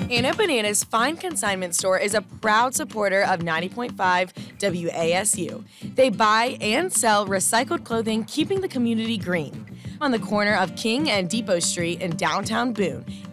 Anna Banana's Fine Consignment Store is a proud supporter of 90.5 WASU. They buy and sell recycled clothing, keeping the community green. On the corner of King and Depot Street in downtown Boone,